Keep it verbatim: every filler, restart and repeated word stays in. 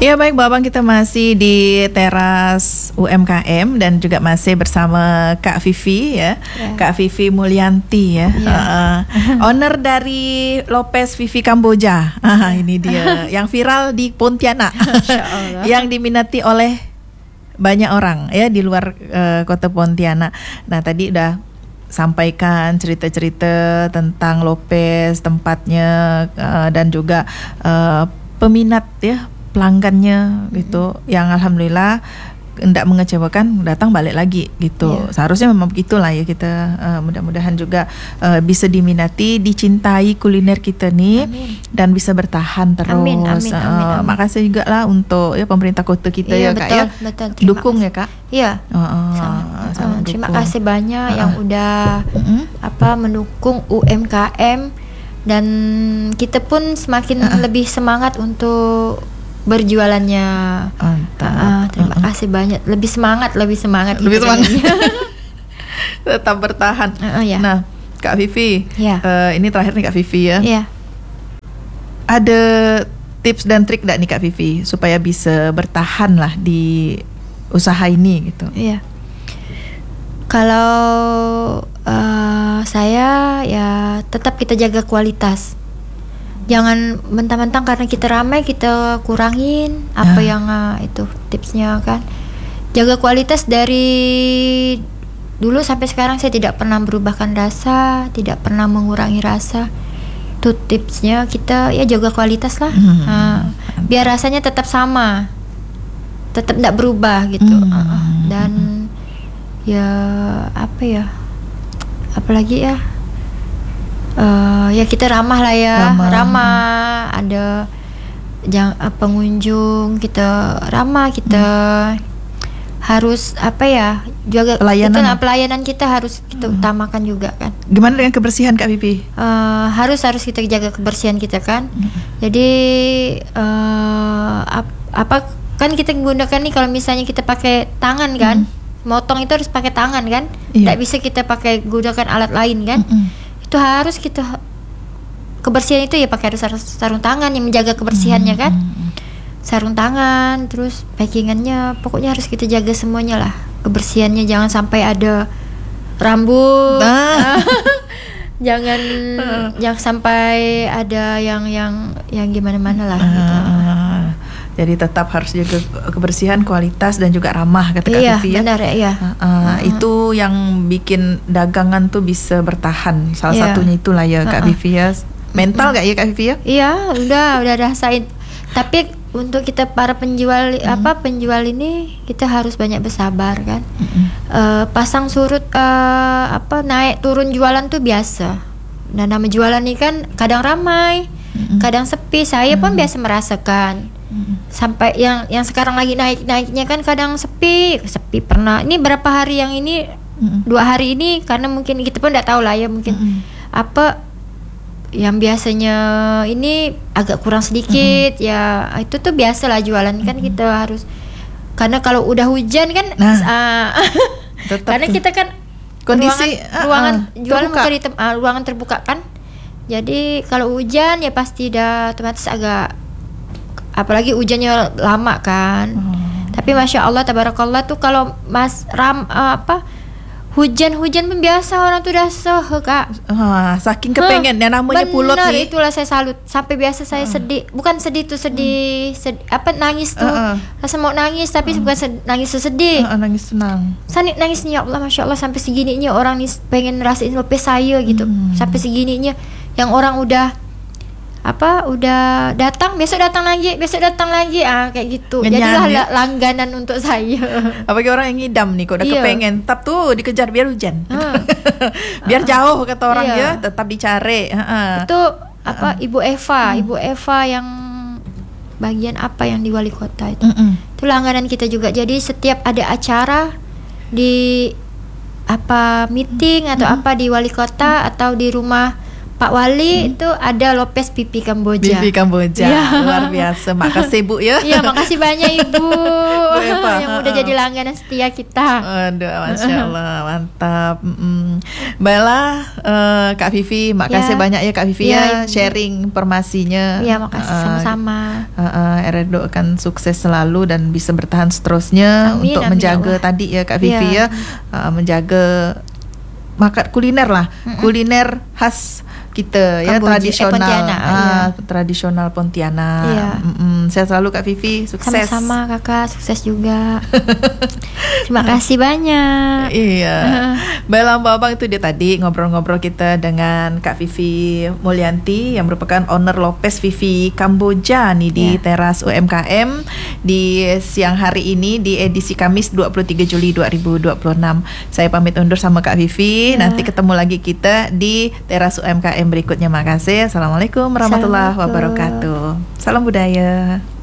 Ya baik Babang, kita masih di teras U M K M dan juga masih bersama Kak Vivi ya, yeah. Kak Vivi Mulyanti ya, yeah. uh, owner dari Lopez Vivi Kamboja. Ah, ini dia yang viral di Pontianak, yang diminati oleh banyak orang ya di luar uh, kota Pontianak. Nah tadi udah sampaikan cerita-cerita tentang Lopez, tempatnya uh, dan juga uh, peminat ya, pelanggannya gitu, mm-hmm. yang alhamdulillah tidak mengecewakan, datang balik lagi gitu. Yeah. Seharusnya memang begitulah ya kita, uh, mudah-mudahan juga uh, bisa diminati, dicintai kuliner kita nih. Amin. Dan bisa bertahan terus. Amin, amin, amin, uh, amin. Makasih juga lah untuk ya pemerintah kota kita yeah, ya betul, Kak ya. Betul, dukung kasih. Ya Kak. Iya. Uh, uh, sama, sama terima kasih banyak uh, yang udah uh, apa mendukung U M K M, dan kita pun semakin uh, lebih semangat untuk berjualannya. Mantap. Uh, terima uh-uh. kasih banyak. Lebih semangat, lebih semangat. Lebih gitu semangat. Tetap bertahan. Uh, uh, ya. Nah, Kak Vivi, ya. uh, ini terakhir nih Kak Vivi ya. Ya. Ada tips dan trik enggak nih Kak Vivi supaya bisa bertahan lah di usaha ini gitu? Iya. Kalau uh, saya ya tetap kita jaga kualitas. Jangan mentang-mentang karena kita ramai kita kurangin apa ah. yang uh, itu tipsnya kan. Jaga kualitas dari dulu sampai sekarang, saya tidak pernah berubahkan rasa, tidak pernah mengurangi rasa. Itu tipsnya, kita ya jaga kualitas lah. Hmm. Nah, biar rasanya tetap sama, tetap tidak berubah gitu. Hmm. Uh, dan ya apa ya, apalagi ya. Uh, ya kita ramah lah ya, ramah, ramah ada jang, uh, pengunjung kita ramah, kita hmm. harus apa ya, jaga pelayanan, kita, pelayanan kita harus kita hmm. utamakan juga kan. Gimana dengan kebersihan Kak Vivi? Uh, harus harus kita jaga kebersihan kita kan. Hmm. Jadi uh, ap, apa kan kita menggunakan nih, kalau misalnya kita pakai tangan kan, hmm. motong itu harus pakai tangan kan, tidak iya. bisa kita pakai gunakan alat lain kan. Hmm. Itu harus kita kebersihan itu ya pakai harus sarung tangan yang menjaga kebersihannya kan, sarung tangan, terus packingannya, pokoknya harus kita jaga semuanya lah kebersihannya. Jangan sampai ada rambut, nah. jangan uh. jangan sampai ada yang yang yang gimana-mana lah. Uh. Gitu. Jadi tetap harus jaga kebersihan, kualitas dan juga ramah kata Kak iya, Vivi ya. Benar ya. Iya. Uh, uh, uh. Itu yang bikin dagangan tuh bisa bertahan. Salah yeah. satunya itulah ya Kak uh, uh. Vivi ya. Mental nggak uh-uh. ya Kak Vivi ya? Iya, udah udah rasain. Tapi untuk kita para penjual uh. apa penjual ini kita harus banyak bersabar kan. Uh-uh. Uh, pasang surut uh, apa naik turun jualan tuh biasa. Dan nama jualan ini kan kadang ramai, uh-uh. kadang sepi. Saya uh-uh. pun biasa merasakan. Sampai yang yang sekarang lagi naik-naiknya kan kadang sepi, sepi pernah. Ini berapa hari yang ini, mm-mm. dua hari ini, karena mungkin kita pun tidak tahu lah ya, mungkin mm-mm. apa yang biasanya ini agak kurang sedikit, mm-mm. ya itu tuh biasa lah jualan kan. Mm-mm. Kita harus, karena kalau udah hujan kan, nah, uh, karena kita kan kondisi ruangan, uh, ruangan uh, jualan bukan di tem- uh, ruangan terbuka kan, jadi kalau hujan ya pasti dah otomatis agak, apalagi hujannya lama kan. Hmm. Tapi masya Allah tabarakallah tuh kalau mas ram uh, apa hujan-hujan pun biasa orang tuh dah seh Kak. Uh, saking kepengen, huh, yang namanya pulot nih. Benar, itulah saya salut. Sampai biasa saya uh. sedih, bukan sedih tuh sedih, hmm. sedih apa nangis tuh, uh, uh. rasa mau nangis tapi uh. bukan sed- nangis tuh sedih. Uh, uh, nangis senang. Sani nangisnya, ya Allah masya Allah, sampai segininya orang nih pengen rasain Lopez saya gitu. Hmm. Sampai segininya yang orang udah apa udah datang, besok datang lagi, besok datang lagi, ah kayak gitu. Jadilah ya? langganan untuk saya. Apalagi orang yang ngidam nih, kok udah iya. kepengen, tetap tuh dikejar biar hujan. Ah. biar ah. jauh kata orang iya. ya, tetap dicari. Ah. Itu apa ah. Ibu Eva, hmm. Ibu Eva yang bagian apa yang di wali kota itu. Mm-mm. Itu langganan kita juga. Jadi setiap ada acara di apa meeting atau mm-hmm. apa di wali kota mm-hmm. atau di rumah Pak Wali itu ada Lopez Pipi Kamboja. Pipi Kamboja, Ya. luar biasa. Makasih Bu ya. Iya, makasih banyak Ibu Eva, yang udah uh-uh. jadi langganan setia kita. Aduh, Masya Allah, mantap. Mm-mm. Baiklah, eh, Kak Vivi, makasih Ya. banyak ya Kak Vivi Ya, ya, Ibu. sharing informasinya. Iya, makasih Uh, sama-sama. Uh, uh, Eredo akan sukses selalu dan bisa bertahan seterusnya. Amin, untuk amin, menjaga ya Allah. tadi ya Kak Vivi Ya. ya, uh, menjaga makan kuliner lah, Mm-mm. kuliner khas kita ya, Kamboja, eh, tradisional, Pontianak, ah, iya. tradisional Pontianak. Iya. Mm-mm. Sehat selalu Kak Vivi, sukses. Sama-sama Kakak, sukses juga. Terima kasih banyak. Iya. Baiklah Mbak Abang, itu dia tadi ngobrol-ngobrol kita dengan Kak Vivi Mulyanti yang merupakan owner Lopez Vivi Kamboja nih di Ya. teras U M K M di siang hari ini di edisi Kamis dua puluh tiga Juli dua ribu dua puluh enam. Saya pamit undur sama Kak Vivi. Ya. Nanti ketemu lagi kita di teras U M K M berikutnya. Makasih. Assalamualaikum warahmatullahi Assalamualaikum. wabarakatuh. Salam budaya.